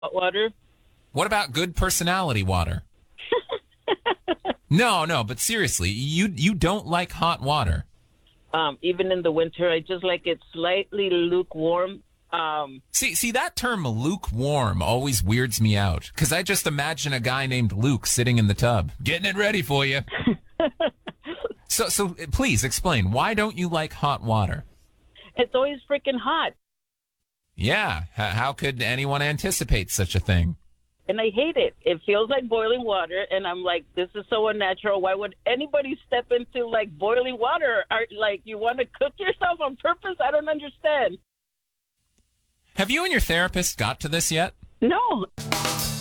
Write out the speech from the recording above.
Hot water. What about good personality water? No, but seriously, you don't like hot water. Even in the winter, I just like it slightly lukewarm. See, that term lukewarm always weirds me out because I just imagine a guy named Luke sitting in the tub, getting it ready for you. So please explain, why don't you like hot water? It's always freaking hot. Yeah, how could anyone anticipate such a thing? And I hate it. It feels like boiling water, and I'm like, this is so unnatural. Why would anybody step into, like, boiling water? Like, you want to cook yourself on purpose? I don't understand. Have you and your therapist got to this yet? No.